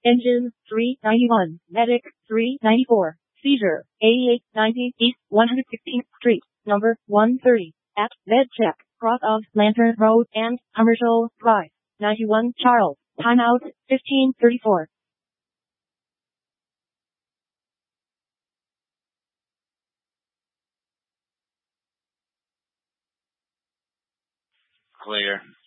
Engine 391, Medic 394, Seizure 8890 East 116th Street, number 130, at MedCheck, cross of Lantern Road and Commercial Drive, 91 Charles, timeout 1534. Clear.